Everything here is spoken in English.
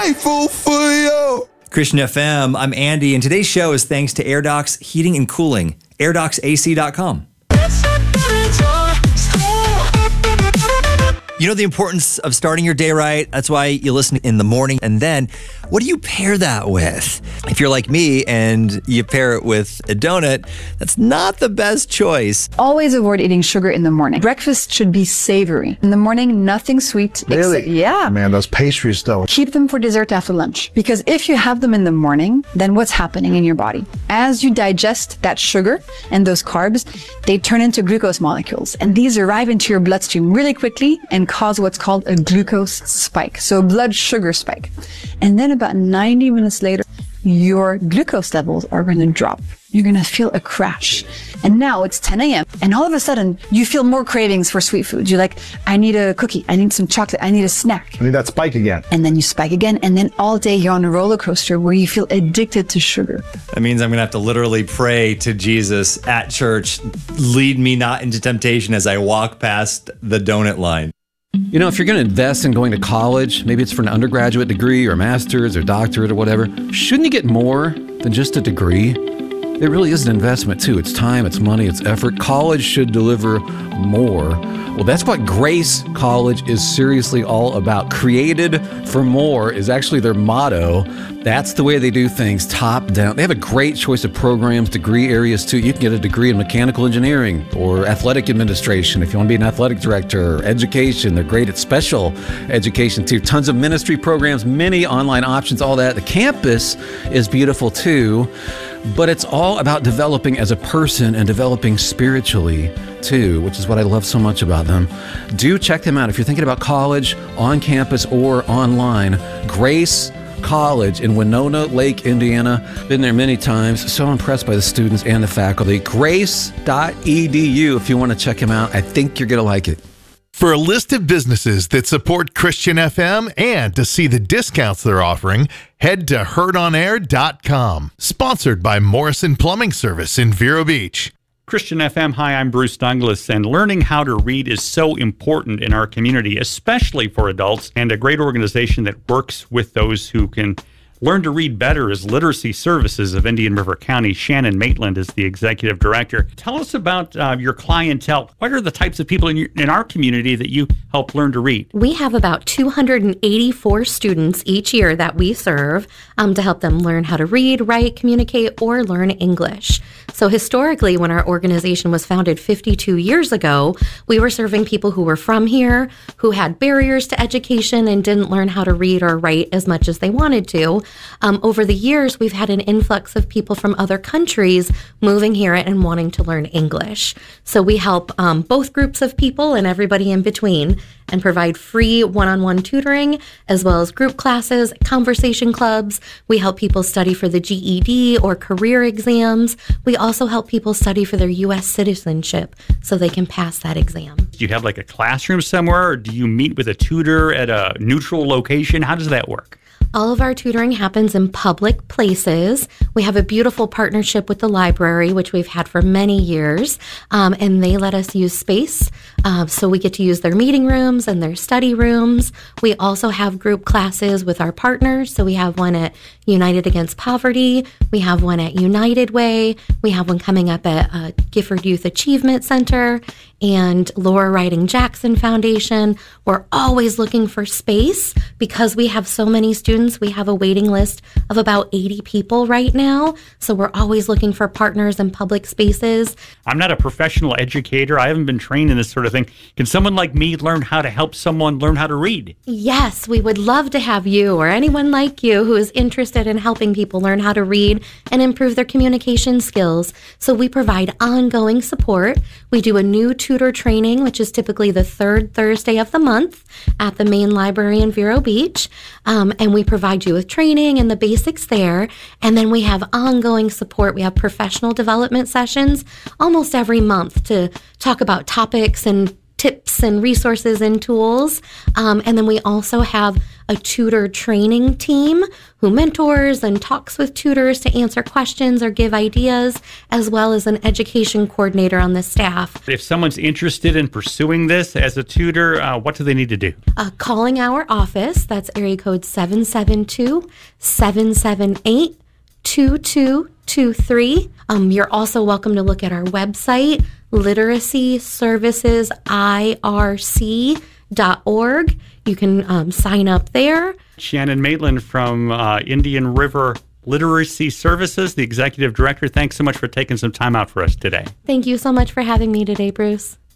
grateful for you. Christian FM, I'm Andy, and today's show is thanks to AirDocs Heating and Cooling, AirDocsAC.com. You know the importance of starting your day right. That's why you listen in the morning. And then what do you pair that with? If you're like me and you pair it with a donut, that's not the best choice. Always avoid eating sugar in the morning. Breakfast should be savory. In the morning, nothing sweet. Really? Yeah. Man, those pastries though. Keep them for dessert after lunch. Because if you have them in the morning, then what's happening in your body? As you digest that sugar and those carbs, they turn into glucose molecules. And these arrive into your bloodstream really quickly and cause what's called a glucose spike. So a blood sugar spike. And then about 90 minutes later, your glucose levels are going to drop. You're going to feel a crash. And now it's 10 a.m. and all of a sudden you feel more cravings for sweet foods. You're like, I need a cookie. I need some chocolate. I need a snack. I need that spike again. And then you spike again. And then all day you're on a roller coaster where you feel addicted to sugar. That means I'm going to have to literally pray to Jesus at church, lead me not into temptation as I walk past the donut line. You know, if you're going to invest in going to college, maybe it's for an undergraduate degree or master's or doctorate or whatever, shouldn't you get more than just a degree? It really is an investment too. It's time, it's money, it's effort. College should deliver more. Well, that's what Grace College is seriously all about. Created for more is actually their motto. That's the way they do things, top down. They have a great choice of programs, degree areas too. You can get a degree in mechanical engineering or athletic administration if you want to be an athletic director, or education. They're great at special education too. Tons of ministry programs, many online options, all that. The campus is beautiful too. But it's all about developing as a person and developing spiritually too, which is what I love so much about them. Do check them out if you're thinking about college, on campus or online. Grace College in Winona Lake, Indiana. Been there many times. So impressed by the students and the faculty. Grace.edu if you want to check them out. I think you're going to like it. For a list of businesses that support Christian FM and to see the discounts they're offering, head to heardonair.com. Sponsored by Morrison Plumbing Service in Vero Beach. Christian FM, hi, I'm Bruce Douglas, and learning how to read is so important in our community, especially for adults, and a great organization that works with those who can learn to read better is Literacy Services of Indian River County. Shannon Maitland is the executive director. Tell us about your clientele. What are the types of people in our community that you help learn to read? We have about 284 students each year that we serve to help them learn how to read, write, communicate, or learn English. So historically, when our organization was founded 52 years ago, we were serving people who were from here, who had barriers to education and didn't learn how to read or write as much as they wanted to. Over the years, we've had an influx of people from other countries moving here and wanting to learn English. So we help both groups of people and everybody in between, and provide free one-on-one tutoring, as well as group classes, conversation clubs. We help people study for the GED or career exams. We also help people study for their U.S. citizenship so they can pass that exam. Do you have like a classroom somewhere, or do you meet with a tutor at a neutral location? How does that work? All of our tutoring happens in public places. We have a beautiful partnership with the library, which we've had for many years, and they let us use space. So we get to use their meeting rooms and their study rooms. We also have group classes with our partners. So we have one at United Against Poverty. We have one at United Way. We have one coming up at Gifford Youth Achievement Center and Laura Riding Jackson Foundation. We're always looking for space because we have so many students. We have a waiting list of about 80 people right now. So we're always looking for partners in public spaces. I'm not a professional educator. I haven't been trained in this sort of thing. Can someone like me learn how to help someone learn how to read? Yes, we would love to have you or anyone like you who is interested in helping people learn how to read and improve their communication skills. So we provide ongoing support. We do a new tutor training, which is typically the third Thursday of the month at the main library in Vero Beach. And we provide you with training and the basics there. And then we have ongoing support. We have professional development sessions almost every month to talk about topics and tips and resources and tools. And then we also have a tutor training team who mentors and talks with tutors to answer questions or give ideas, as well as an education coordinator on the staff. If someone's interested in pursuing this as a tutor, what do they need to do? Calling our office, that's area code 772-778-2223. You're also welcome to look at our website, literacyservicesirc.org. You can sign up there. Shannon Maitland from Indian River Literacy Services, the Executive Director. Thanks so much for taking some time out for us today. Thank you so much for having me today, Bruce.